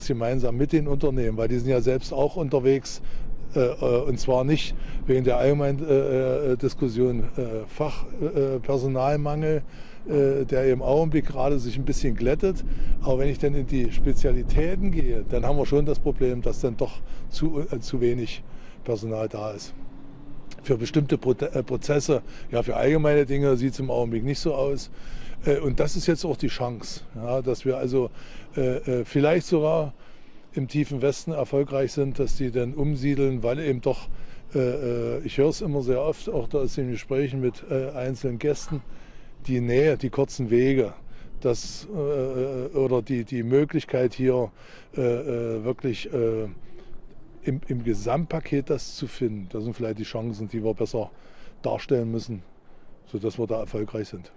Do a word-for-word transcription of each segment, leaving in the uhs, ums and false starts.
Gemeinsam mit den Unternehmen, weil die sind ja selbst auch unterwegs, äh, und zwar nicht wegen der allgemeinen äh, Diskussion äh, Fachpersonalmangel, äh, der im Augenblick gerade sich ein bisschen glättet. Aber wenn ich dann in die Spezialitäten gehe, dann haben wir schon das Problem, dass dann doch zu, äh, zu wenig Personal da ist. Für bestimmte Prozesse, ja, für allgemeine Dinge sieht es im Augenblick nicht so aus. Und das ist jetzt auch die Chance, ja, dass wir also äh, vielleicht sogar im tiefen Westen erfolgreich sind, dass die dann umsiedeln, weil eben doch, äh, ich höre es immer sehr oft, auch da aus den Gesprächen mit äh, einzelnen Gästen, die Nähe, die kurzen Wege, das, äh, oder die, die Möglichkeit hier äh, wirklich äh, Im, im Gesamtpaket das zu finden, das sind vielleicht die Chancen, die wir besser darstellen müssen, sodass wir da erfolgreich sind.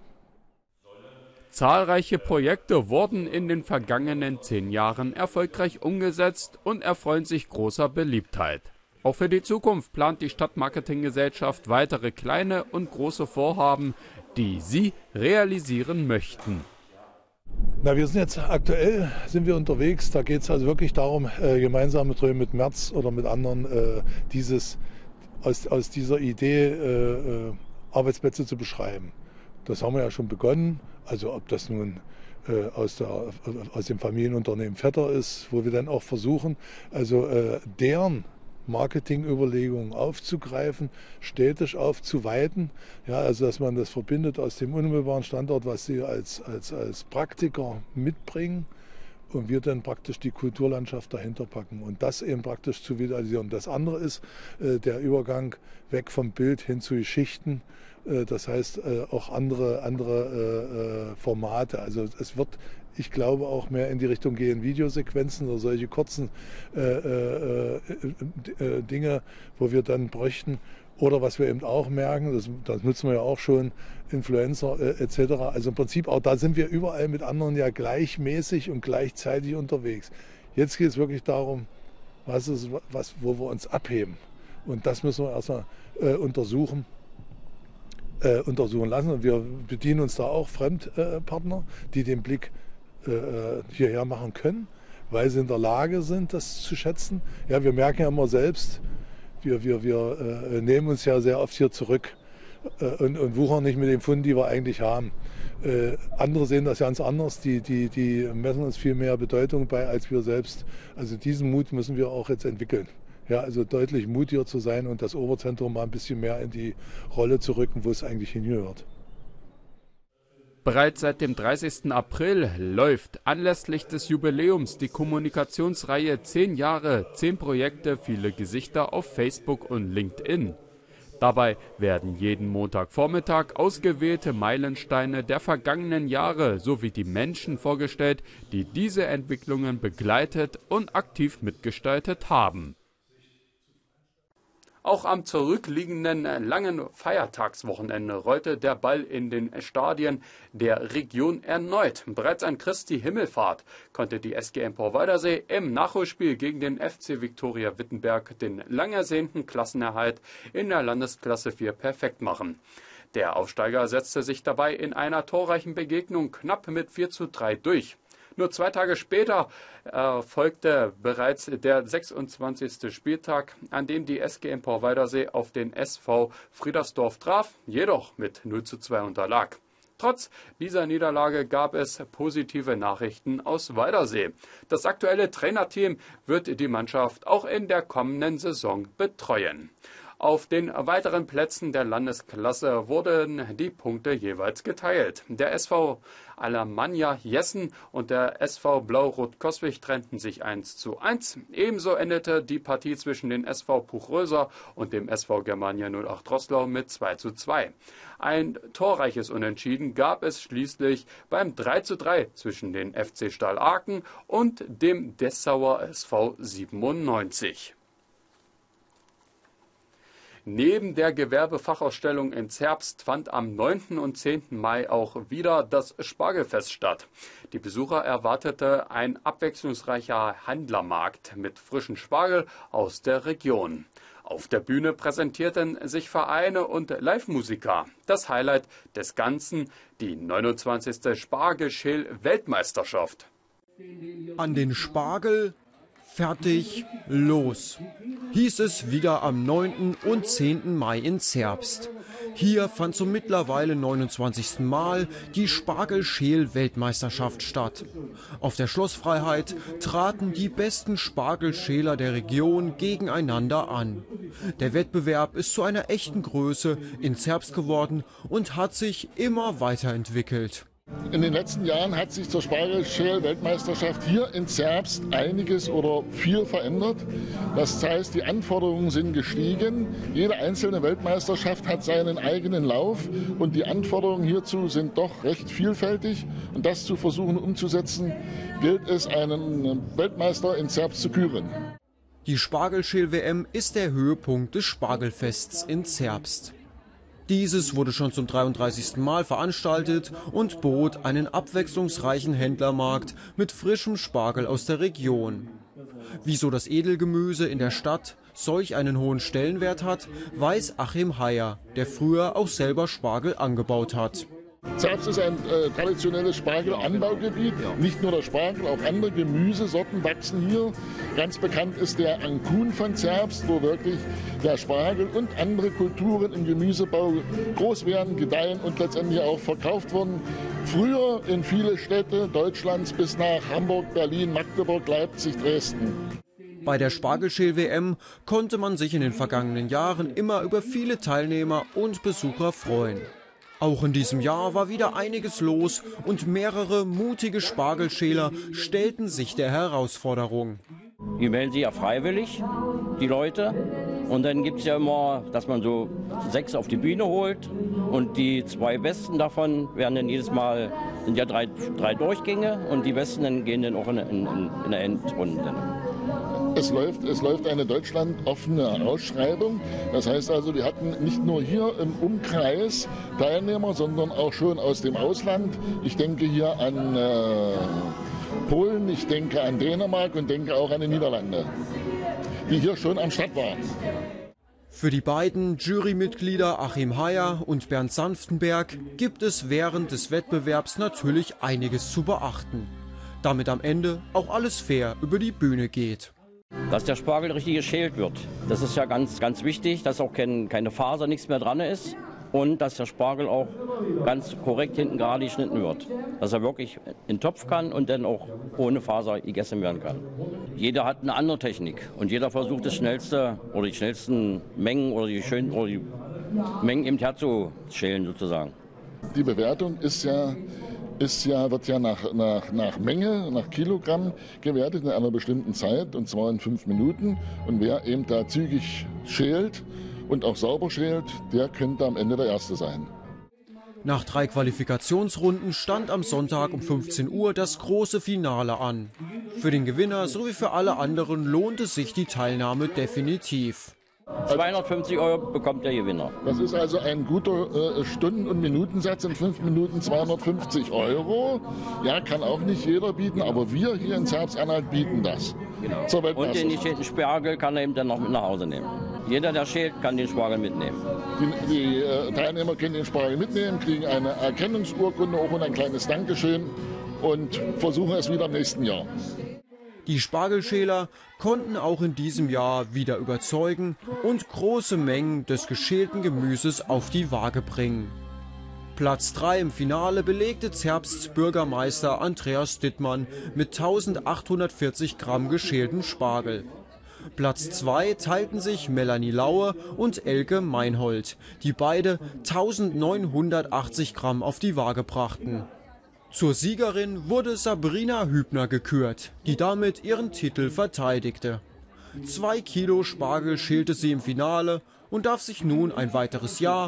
Zahlreiche Projekte wurden in den vergangenen zehn Jahren erfolgreich umgesetzt und erfreuen sich großer Beliebtheit. Auch für die Zukunft plant die Stadtmarketinggesellschaft weitere kleine und große Vorhaben, die sie realisieren möchten. Na, wir sind jetzt aktuell sind wir unterwegs. Da geht es also wirklich darum, äh, gemeinsam mit, mit Merz oder mit anderen äh, dieses aus, aus dieser Idee äh, Arbeitsplätze zu beschreiben. Das haben wir ja schon begonnen. Also ob das nun äh, aus, der, aus dem Familienunternehmen Vetter ist, wo wir dann auch versuchen, also äh, deren Marketingüberlegungen aufzugreifen, städtisch aufzuweiten. Ja, also dass man das verbindet aus dem unmittelbaren Standort, was sie als, als, als Praktiker mitbringen und wir dann praktisch die Kulturlandschaft dahinter packen und das eben praktisch zu vitalisieren. Das andere ist äh, der Übergang weg vom Bild hin zu Geschichten. Äh, das heißt äh, auch andere, andere äh, Formate. Also es wird, ich glaube, auch mehr in die Richtung gehen, Videosequenzen oder solche kurzen äh, äh, äh, Dinge, wo wir dann bräuchten. Oder was wir eben auch merken, das, das nutzen wir ja auch schon, Influencer äh, et cetera. Also im Prinzip auch da sind wir überall mit anderen ja gleichmäßig und gleichzeitig unterwegs. Jetzt geht es wirklich darum, was ist, was, wo wir uns abheben. Und das müssen wir erstmal äh, untersuchen. Äh, untersuchen lassen. Und wir bedienen uns da auch Fremdpartner, die den Blick äh, hierher machen können, weil sie in der Lage sind, das zu schätzen. Ja, wir merken ja immer selbst, wir, wir, wir äh, nehmen uns ja sehr oft hier zurück äh, und, und wuchern nicht mit den Funden, die wir eigentlich haben. Äh, andere sehen das ganz anders, die, die, die messen uns viel mehr Bedeutung bei als wir selbst. Also diesen Mut müssen wir auch jetzt entwickeln. Ja, also deutlich mutiger zu sein und das Oberzentrum mal ein bisschen mehr in die Rolle zu rücken, wo es eigentlich hingehört. Bereits seit dem dreißigsten April läuft anlässlich des Jubiläums die Kommunikationsreihe zehn Jahre, zehn Projekte, viele Gesichter auf Facebook und LinkedIn. Dabei werden jeden Montagvormittag ausgewählte Meilensteine der vergangenen Jahre sowie die Menschen vorgestellt, die diese Entwicklungen begleitet und aktiv mitgestaltet haben. Auch am zurückliegenden langen Feiertagswochenende rollte der Ball in den Stadien der Region erneut. Bereits an Christi Himmelfahrt konnte die S G Empor-Waldersee im Nachholspiel gegen den F C Viktoria Wittenberg den lang ersehnten Klassenerhalt in der Landesklasse vier perfekt machen. Der Aufsteiger setzte sich dabei in einer torreichen Begegnung knapp mit vier zu drei durch. Nur zwei Tage später äh, folgte bereits der sechsundzwanzigste Spieltag, an dem die S G Empor-Waldersee auf den S V Friedersdorf traf, jedoch mit null zu zwei unterlag. Trotz dieser Niederlage gab es positive Nachrichten aus Waldersee. Das aktuelle Trainerteam wird die Mannschaft auch in der kommenden Saison betreuen. Auf den weiteren Plätzen der Landesklasse wurden die Punkte jeweils geteilt. Der S V Alemannia Jessen und der S V Blau-Rot-Coswig trennten sich eins zu eins. Ebenso endete die Partie zwischen den S V Puchröser und dem S V Germania null acht Roßlau mit zwei zu zwei. Ein torreiches Unentschieden gab es schließlich beim drei zu drei zwischen den F C Stahl Aken und dem Dessauer S V siebenundneunzig. Neben der Gewerbefachausstellung in Zerbst fand am neunten und zehnten Mai auch wieder das Spargelfest statt. Die Besucher erwartete ein abwechslungsreicher Handlermarkt mit frischen Spargel aus der Region. Auf der Bühne präsentierten sich Vereine und Live-Musiker. Das Highlight des Ganzen, die neunundzwanzigste Spargelschäl-Weltmeisterschaft. An den Spargel, fertig, los, hieß es wieder am neunten und zehnten Mai in Zerbst. Hier fand zum mittlerweile neunundzwanzigsten Mal die Spargelschäl-Weltmeisterschaft statt. Auf der Schlossfreiheit traten die besten Spargelschäler der Region gegeneinander an. Der Wettbewerb ist zu einer echten Größe in Zerbst geworden und hat sich immer weiterentwickelt. In den letzten Jahren hat sich zur Spargelschäl-Weltmeisterschaft hier in Zerbst einiges oder viel verändert. Das heißt, die Anforderungen sind gestiegen. Jede einzelne Weltmeisterschaft hat seinen eigenen Lauf und die Anforderungen hierzu sind doch recht vielfältig. Und das zu versuchen umzusetzen, gilt es, einen Weltmeister in Zerbst zu küren. Die Spargelschäl-W M ist der Höhepunkt des Spargelfests in Zerbst. Dieses wurde schon zum dreiunddreißigsten Mal veranstaltet und bot einen abwechslungsreichen Händlermarkt mit frischem Spargel aus der Region. Wieso das Edelgemüse in der Stadt solch einen hohen Stellenwert hat, weiß Achim Heyer, der früher auch selber Spargel angebaut hat. Zerbst ist ein äh, traditionelles Spargelanbaugebiet. Nicht nur der Spargel, auch andere Gemüsesorten wachsen hier. Ganz bekannt ist der Ankun von Zerbst, wo wirklich der Spargel und andere Kulturen im Gemüsebau groß werden, gedeihen und letztendlich auch verkauft wurden. Früher in viele Städte Deutschlands bis nach Hamburg, Berlin, Magdeburg, Leipzig, Dresden. Bei der Spargelschäl-W M konnte man sich in den vergangenen Jahren immer über viele Teilnehmer und Besucher freuen. Auch in diesem Jahr war wieder einiges los und mehrere mutige Spargelschäler stellten sich der Herausforderung. Die melden sich ja freiwillig, die Leute. Und dann gibt es ja immer, dass man so sechs auf die Bühne holt. Und die zwei Besten davon werden dann jedes Mal, sind ja drei, drei Durchgänge. Und die Besten dann gehen dann auch in, in, in der Endrunde. Es läuft, es läuft eine deutschlandoffene Ausschreibung. Das heißt also, die hatten nicht nur hier im Umkreis Teilnehmer, sondern auch schon aus dem Ausland. Ich denke hier an äh, Polen, ich denke an Dänemark und denke auch an die Niederlande, die hier schon am Start waren. Für die beiden Jurymitglieder Achim Heyer und Bernd Sanftenberg gibt es während des Wettbewerbs natürlich einiges zu beachten, damit am Ende auch alles fair über die Bühne geht. Dass der Spargel richtig geschält wird, das ist ja ganz, ganz wichtig, dass auch kein, keine Faser, nichts mehr dran ist und dass der Spargel auch ganz korrekt hinten gerade geschnitten wird. Dass er wirklich in den Topf kann und dann auch ohne Faser gegessen werden kann. Jeder hat eine andere Technik und jeder versucht das schnellste oder die schnellsten Mengen oder die schönen oder die Mengen eben herzuschälen sozusagen. Die Bewertung ist ja Ist ja, wird ja nach, nach, nach Menge, nach Kilogramm gewertet in einer bestimmten Zeit, und zwar in fünf Minuten. Und wer eben da zügig schält und auch sauber schält, der könnte am Ende der Erste sein. Nach drei Qualifikationsrunden stand am Sonntag um fünfzehn Uhr das große Finale an. Für den Gewinner sowie für alle anderen lohnte sich die Teilnahme definitiv. zweihundertfünfzig Euro bekommt der Gewinner. Das ist also ein guter äh, Stunden- und Minutensatz. In fünf Minuten zweihundertfünfzig Euro. Ja, kann auch nicht jeder bieten, aber wir hier in Zerbst-Anhalt bieten das. Genau. Zur und den geschälten Spargel kann er eben dann noch mit nach Hause nehmen. Jeder, der schält, kann den Spargel mitnehmen. Die, die äh, Teilnehmer können den Spargel mitnehmen, kriegen eine Erkennungsurkunde auch und ein kleines Dankeschön und versuchen es wieder im nächsten Jahr. Die Spargelschäler konnten auch in diesem Jahr wieder überzeugen und große Mengen des geschälten Gemüses auf die Waage bringen. Platz drei im Finale belegte Zerbsts Bürgermeister Andreas Dittmann mit eintausendachthundertvierzig Gramm geschälten Spargel. Platz zwei teilten sich Melanie Laue und Elke Meinhold, die beide eintausendneunhundertachtzig Gramm auf die Waage brachten. Zur Siegerin wurde Sabrina Hübner gekürt, die damit ihren Titel verteidigte. Zwei Kilo Spargel schälte sie im Finale und darf sich nun ein weiteres Jahr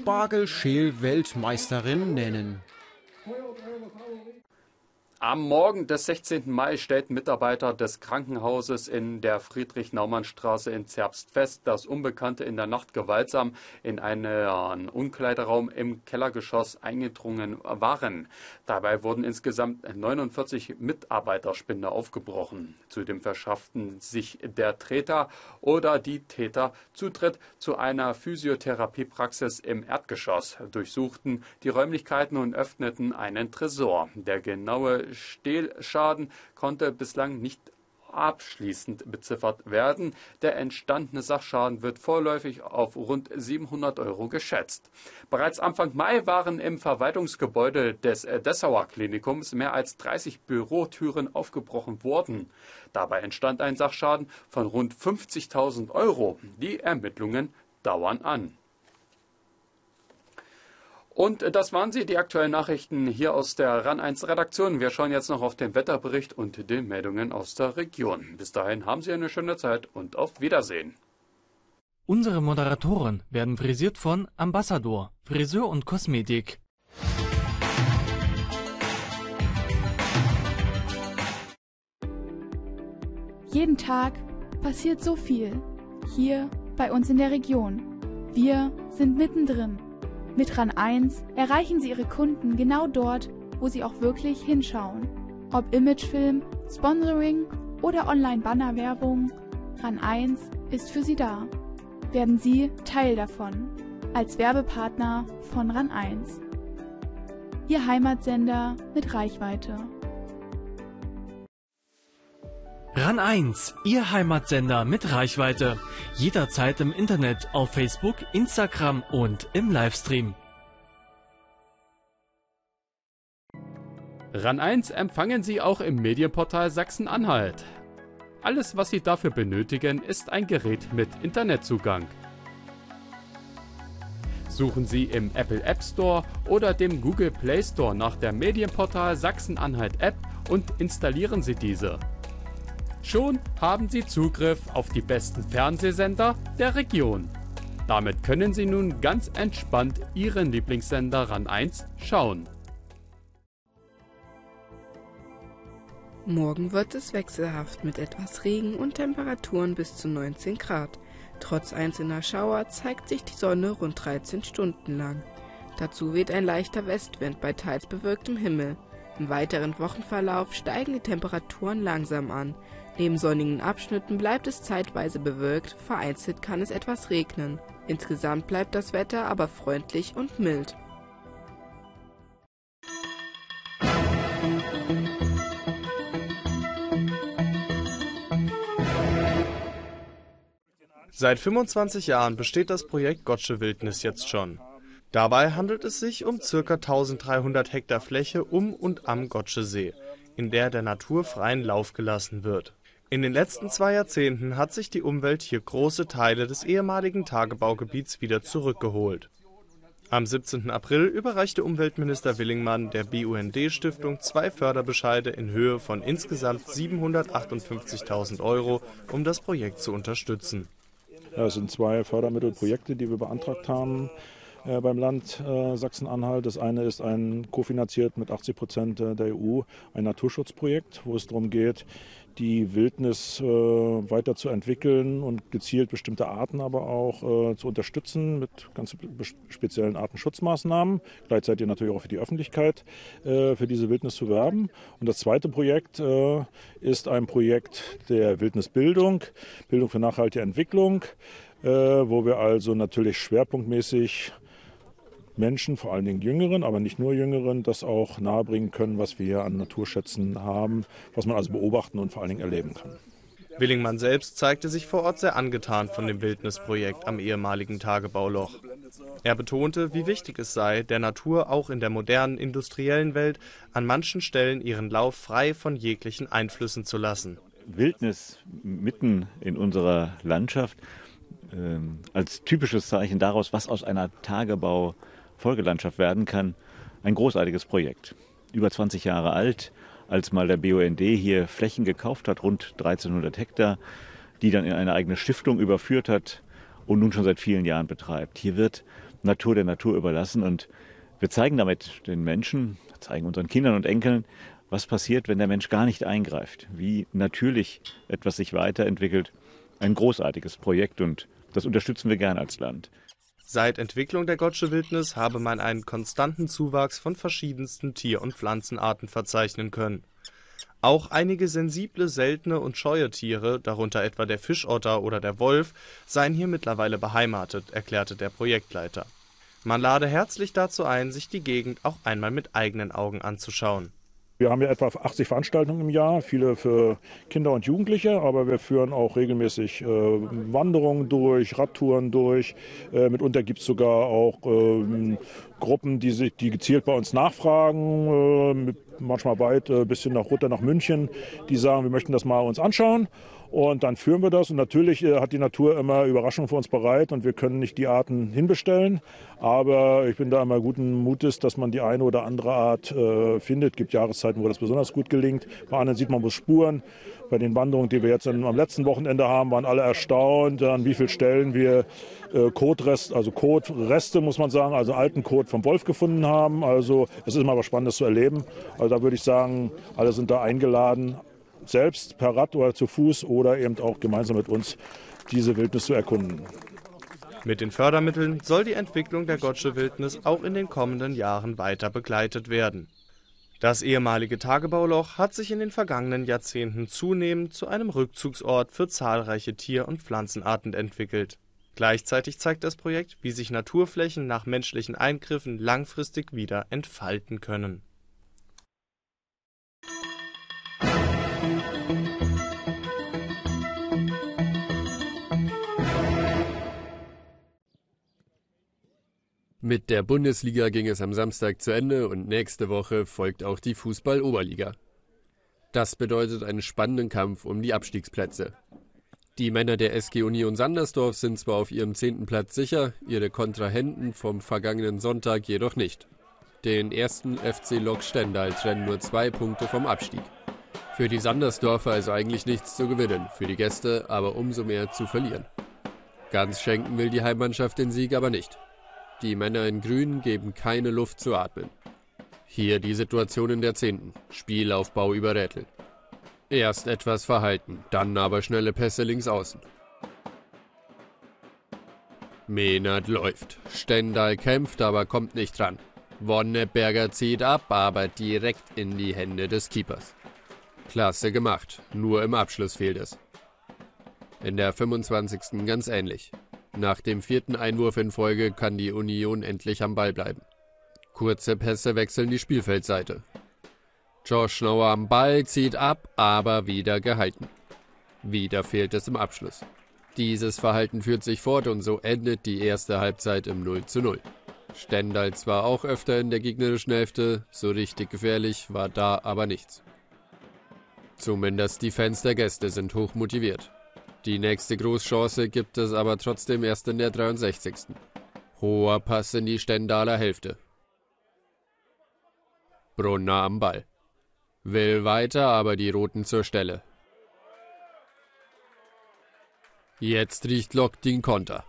Spargelschäl-Weltmeisterin nennen. Am Morgen des sechzehnten Mai stellten Mitarbeiter des Krankenhauses in der Friedrich-Naumann-Straße in Zerbst fest, dass Unbekannte in der Nacht gewaltsam in einen Umkleideraum im Kellergeschoss eingedrungen waren. Dabei wurden insgesamt neunundvierzig Mitarbeiterspinde aufgebrochen. Zudem verschafften sich der Täter oder die Täter Zutritt zu einer Physiotherapiepraxis im Erdgeschoss, durchsuchten die Räumlichkeiten und öffneten einen Tresor. Der genaue Stehlschaden konnte bislang nicht abschließend beziffert werden. Der entstandene Sachschaden wird vorläufig auf rund siebenhundert Euro geschätzt. Bereits Anfang Mai waren im Verwaltungsgebäude des Dessauer Klinikums mehr als dreißig Bürotüren aufgebrochen worden. Dabei entstand ein Sachschaden von rund fünfzigtausend Euro. Die Ermittlungen dauern an. Und das waren sie, die aktuellen Nachrichten hier aus der RAN eins Redaktion. Wir schauen jetzt noch auf den Wetterbericht und den Meldungen aus der Region. Bis dahin haben Sie eine schöne Zeit und auf Wiedersehen. Unsere Moderatoren werden frisiert von Ambassador, Friseur und Kosmetik. Jeden Tag passiert so viel. Hier bei uns in der Region. Wir sind mittendrin. Mit RAN eins erreichen Sie Ihre Kunden genau dort, wo sie auch wirklich hinschauen. Ob Imagefilm, Sponsoring oder Online-Banner-Werbung, RAN eins ist für Sie da. Werden Sie Teil davon, als Werbepartner von RAN eins. Ihr Heimatsender mit Reichweite. RAN eins, Ihr Heimatsender mit Reichweite. Jederzeit im Internet, auf Facebook, Instagram und im Livestream. RAN eins empfangen Sie auch im Medienportal Sachsen-Anhalt. Alles, was Sie dafür benötigen, ist ein Gerät mit Internetzugang. Suchen Sie im Apple App Store oder dem Google Play Store nach der Medienportal Sachsen-Anhalt App und installieren Sie diese. Schon haben Sie Zugriff auf die besten Fernsehsender der Region. Damit können Sie nun ganz entspannt Ihren Lieblingssender RAN eins schauen. Morgen wird es wechselhaft mit etwas Regen und Temperaturen bis zu neunzehn Grad. Trotz einzelner Schauer zeigt sich die Sonne rund dreizehn Stunden lang. Dazu weht ein leichter Westwind bei teils bewölktem Himmel. Im weiteren Wochenverlauf steigen die Temperaturen langsam an. Neben sonnigen Abschnitten bleibt es zeitweise bewölkt, vereinzelt kann es etwas regnen. Insgesamt bleibt das Wetter aber freundlich und mild. Seit fünfundzwanzig Jahren besteht das Projekt Gottsche Wildnis jetzt schon. Dabei handelt es sich um ca. dreizehnhundert Hektar Fläche um und am Gottsche See, in der der Natur freien Lauf gelassen wird. In den letzten zwei Jahrzehnten hat sich die Umwelt hier große Teile des ehemaligen Tagebaugebiets wieder zurückgeholt. Am siebzehnten April überreichte Umweltminister Willingmann der B U N D-Stiftung zwei Förderbescheide in Höhe von insgesamt siebenhundertachtundfünfzigtausend Euro, um das Projekt zu unterstützen. Das sind zwei Fördermittelprojekte, die wir beantragt haben äh, beim Land äh, Sachsen-Anhalt. Das eine ist ein kofinanziert mit achtzig Prozent der E U, ein Naturschutzprojekt, wo es darum geht, die Wildnis äh, weiterzuentwickeln und gezielt bestimmte Arten aber auch äh, zu unterstützen mit ganz speziellen Artenschutzmaßnahmen, gleichzeitig natürlich auch für die Öffentlichkeit äh, für diese Wildnis zu werben. Und das zweite Projekt äh, ist ein Projekt der Wildnisbildung, Bildung für nachhaltige Entwicklung, äh, wo wir also natürlich schwerpunktmäßig Menschen, vor allen Dingen Jüngeren, aber nicht nur Jüngeren, das auch nahebringen können, was wir hier an Naturschätzen haben, was man also beobachten und vor allen Dingen erleben kann. Willingmann selbst zeigte sich vor Ort sehr angetan von dem Wildnisprojekt am ehemaligen Tagebauloch. Er betonte, wie wichtig es sei, der Natur auch in der modernen industriellen Welt an manchen Stellen ihren Lauf frei von jeglichen Einflüssen zu lassen. Wildnis mitten in unserer Landschaft äh, als typisches Zeichen daraus, was aus einer Tagebau Folgelandschaft werden kann, ein großartiges Projekt. Über zwanzig Jahre alt, als mal der B U N D hier Flächen gekauft hat, rund dreizehnhundert Hektar, die dann in eine eigene Stiftung überführt hat und nun schon seit vielen Jahren betreibt. Hier wird Natur der Natur überlassen und wir zeigen damit den Menschen, zeigen unseren Kindern und Enkeln, was passiert, wenn der Mensch gar nicht eingreift, wie natürlich etwas sich weiterentwickelt. Ein großartiges Projekt und das unterstützen wir gern als Land. Seit Entwicklung der Gottsche Wildnis habe man einen konstanten Zuwachs von verschiedensten Tier- und Pflanzenarten verzeichnen können. Auch einige sensible, seltene und scheue Tiere, darunter etwa der Fischotter oder der Wolf, seien hier mittlerweile beheimatet, erklärte der Projektleiter. Man lade herzlich dazu ein, sich die Gegend auch einmal mit eigenen Augen anzuschauen. Wir haben ja etwa achtzig Veranstaltungen im Jahr, viele für Kinder und Jugendliche, aber wir führen auch regelmäßig äh, Wanderungen durch, Radtouren durch. Äh, mitunter gibt es sogar auch äh, Gruppen, die, sich, die gezielt bei uns nachfragen, äh, mit, manchmal weit äh, bis hin nach runter nach München, die sagen, wir möchten das mal uns anschauen. Und dann führen wir das. Und natürlich äh, hat die Natur immer Überraschungen für uns bereit und wir können nicht die Arten hinbestellen. Aber ich bin da immer guten Mutes, dass man die eine oder andere Art äh, findet. Es gibt Jahreszeiten, wo das besonders gut gelingt. Bei anderen sieht man bloß Spuren. Bei den Wanderungen, die wir jetzt am letzten Wochenende haben, waren alle erstaunt, an wie vielen Stellen wir äh, Kotrest, also Kotreste, muss man sagen, also alten Kot vom Wolf gefunden haben. Also es ist immer was Spannendes zu erleben. Also da würde ich sagen, alle sind da eingeladen, selbst per Rad oder zu Fuß oder eben auch gemeinsam mit uns diese Wildnis zu erkunden. Mit den Fördermitteln soll die Entwicklung der Gottsche Wildnis auch in den kommenden Jahren weiter begleitet werden. Das ehemalige Tagebauloch hat sich in den vergangenen Jahrzehnten zunehmend zu einem Rückzugsort für zahlreiche Tier- und Pflanzenarten entwickelt. Gleichzeitig zeigt das Projekt, wie sich Naturflächen nach menschlichen Eingriffen langfristig wieder entfalten können. Mit der Bundesliga ging es am Samstag zu Ende und nächste Woche folgt auch die Fußball-Oberliga. Das bedeutet einen spannenden Kampf um die Abstiegsplätze. Die Männer der S G Union Sandersdorf sind zwar auf ihrem zehnten Platz sicher, ihre Kontrahenten vom vergangenen Sonntag jedoch nicht. Den ersten F C Lok Stendal trennen nur zwei Punkte vom Abstieg. Für die Sandersdorfer also eigentlich nichts zu gewinnen, für die Gäste aber umso mehr zu verlieren. Ganz schenken will die Heimmannschaft den Sieg aber nicht. Die Männer in Grün geben keine Luft zu atmen. Hier die Situation in der zehnten. Spielaufbau über Rädel. Erst etwas verhalten, dann aber schnelle Pässe links außen. Mehnert läuft. Stendal kämpft, aber kommt nicht dran. Wonneberger zieht ab, aber direkt in die Hände des Keepers. Klasse gemacht, nur im Abschluss fehlt es. In der fünfundzwanzigsten ganz ähnlich. Nach dem vierten Einwurf in Folge kann die Union endlich am Ball bleiben. Kurze Pässe wechseln die Spielfeldseite. Josh Schnauer am Ball, zieht ab, aber wieder gehalten. Wieder fehlt es im Abschluss. Dieses Verhalten führt sich fort und so endet die erste Halbzeit im null zu null. Stendal zwar auch öfter in der gegnerischen Hälfte, so richtig gefährlich war da aber nichts. Zumindest die Fans der Gäste sind hoch motiviert. Die nächste Großchance gibt es aber trotzdem erst in der dreiundsechzigsten Hoher Pass in die Stendaler Hälfte. Brunner am Ball. Will weiter, aber die Roten zur Stelle. Jetzt riecht Lok den Konter.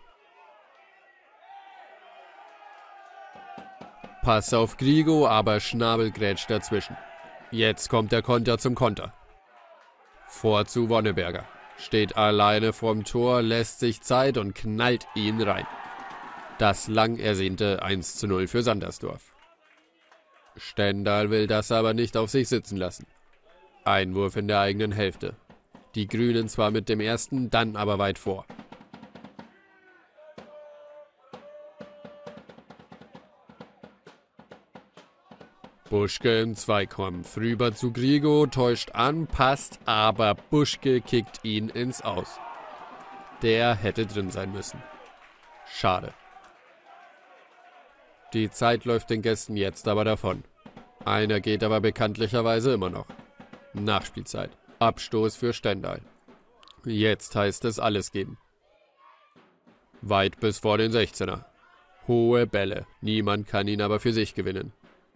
Pass auf Grigo, aber Schnabel grätscht dazwischen. Jetzt kommt der Konter zum Konter. Vor zu Wonneberger. Steht alleine vorm Tor, lässt sich Zeit und knallt ihn rein. Das lang ersehnte eins zu null für Sandersdorf. Stendal will das aber nicht auf sich sitzen lassen. Einwurf in der eigenen Hälfte. Die Grünen zwar mit dem ersten, dann aber weit vor. Buschke im Zweikampf, rüber zu Grigo, täuscht an, passt, aber Buschke kickt ihn ins Aus. Der hätte drin sein müssen. Schade. Die Zeit läuft den Gästen jetzt aber davon. Einer geht aber bekanntlicherweise immer noch. Nachspielzeit. Abstoß für Stendal. Jetzt heißt es alles geben. Weit bis vor den sechzehner. Hohe Bälle. Niemand kann ihn aber für sich gewinnen.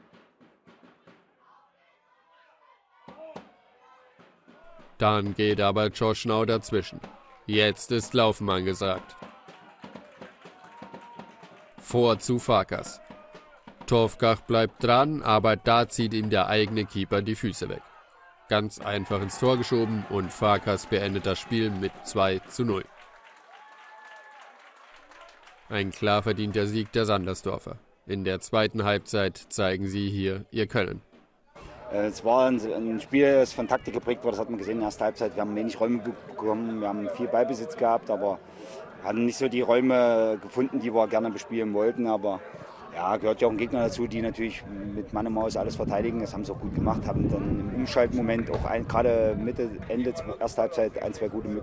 Dann geht aber Joschnau dazwischen. Jetzt ist Laufen angesagt. Vor zu Farkas. Torfgach bleibt dran, aber da zieht ihm der eigene Keeper die Füße weg. Ganz einfach ins Tor geschoben und Farkas beendet das Spiel mit zwei zu null. Ein klar verdienter Sieg der Sandersdorfer. In der zweiten Halbzeit zeigen sie hier ihr Können. Es war ein Spiel, das von Taktik geprägt war, das hat man gesehen in der ersten Halbzeit. Wir haben wenig Räume bekommen, wir haben viel Ballbesitz gehabt, aber hatten nicht so die Räume gefunden, die wir gerne bespielen wollten. Aber Ja, gehört ja auch ein Gegner dazu, die natürlich mit Mann und Maus alles verteidigen. Das haben sie auch gut gemacht, haben dann im Umschaltmoment auch ein, gerade Mitte, Ende, erste Halbzeit ein, zwei gute